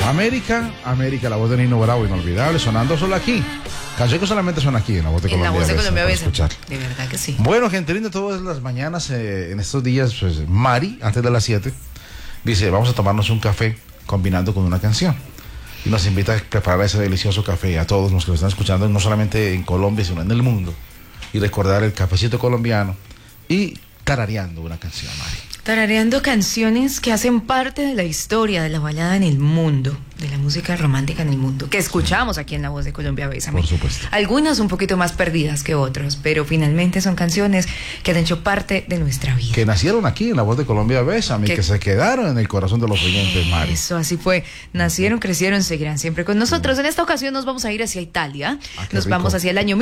América, la voz de Nino Bravo, inolvidable, sonando solo aquí. Canción que solamente suena aquí, en la voz de Colombia. En la voz de Colombia Besa, Besa. De verdad que sí. Bueno, gente linda, todas las mañanas, en estos días, pues Mari, antes de las 7, dice, vamos a tomarnos un café combinando con una canción. Y nos invita a preparar ese delicioso café a todos los que lo están escuchando, no solamente en Colombia, sino en el mundo. Y recordar el cafecito colombiano y tarareando una canción, Mari. Tarareando canciones que hacen parte de la historia de la balada en el mundo, de la música romántica en el mundo, que escuchamos aquí en La Voz de Colombia Bésame. Por supuesto. Algunas un poquito más perdidas que otras, pero finalmente son canciones que han hecho parte de nuestra vida. Que nacieron aquí en La Voz de Colombia Bésame, que se quedaron en el corazón de los oyentes, Mari. Eso, así fue. Nacieron, crecieron, seguirán siempre con nosotros. En esta ocasión nos vamos a ir hacia Italia. Nos vamos hacia el año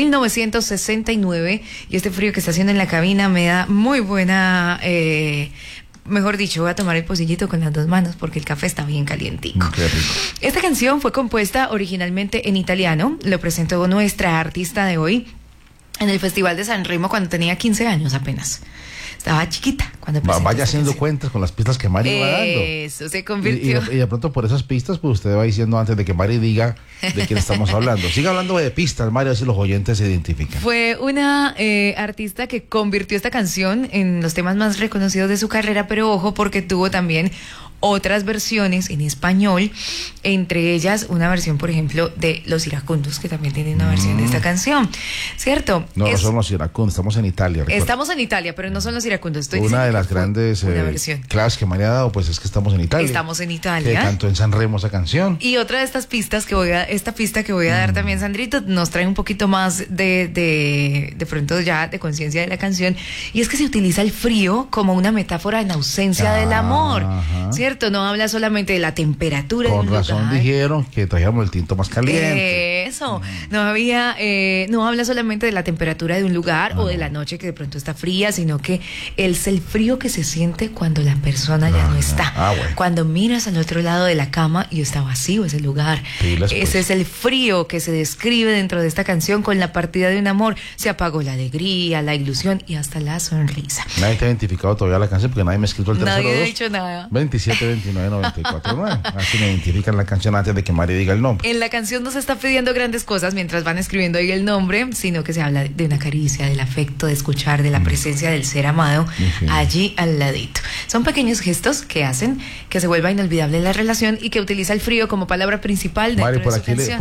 1969 y este frío que está haciendo en la cabina me da muy buena... mejor dicho, voy a tomar el pocillito con las dos manos porque el café está bien calientico. Qué rico. Esta canción fue compuesta originalmente en italiano. Lo presentó nuestra artista de hoy en el Festival de San Remo cuando tenía 15 años apenas. Estaba chiquita cuando vaya haciendo cuentas con las pistas que Mari va dando. Eso se convirtió. Y de pronto por esas pistas, pues usted va diciendo antes de que Mari diga de quién estamos hablando. Siga hablando de pistas, Mari, así los oyentes se identifican. Fue una artista que convirtió esta canción en los temas más reconocidos de su carrera, pero ojo porque tuvo también otras versiones en español, entre ellas una versión, por ejemplo, de Los Iracundos, que también tiene una versión de esta canción, ¿cierto? No son Los Iracundos, estamos en Italia. Recuerda. Estamos en Italia, pero no son Los Iracundos. Una de las grandes claves que María ha dado, pues es que estamos en Italia. Estamos en Italia. Que cantó en San Remo esa canción. Y otra de estas pistas esta pista que voy a dar también, Sandrito, nos trae un poquito más de pronto ya de conciencia de la canción, y es que se utiliza el frío como una metáfora en ausencia del amor, ¿cierto? No habla solamente de la temperatura de un lugar. Con razón dijeron que traíamos el tinto más caliente. Eso, no habla solamente de la temperatura de un lugar o de la noche que de pronto está fría, sino que es el frío que se siente cuando la persona ya no está. Bueno. Cuando miras al otro lado de la cama y está vacío ese lugar. Ese es el frío que se describe dentro de esta canción con la partida de un amor. Se apagó la alegría, la ilusión y hasta la sonrisa. Nadie te ha identificado todavía la canción porque nadie me ha escrito el 302. Nadie ha dicho nada. 27, 29, 94, 9. Así me identifican la canción antes de que Mari diga el nombre. En la canción no se está pidiendo grandes cosas mientras van escribiendo ahí el nombre, sino que se habla de una caricia, del afecto, de escuchar, de la presencia del ser amado allí al ladito. Son pequeños gestos que hacen que se vuelva inolvidable la relación y que utiliza el frío como palabra principal dentro de su canción.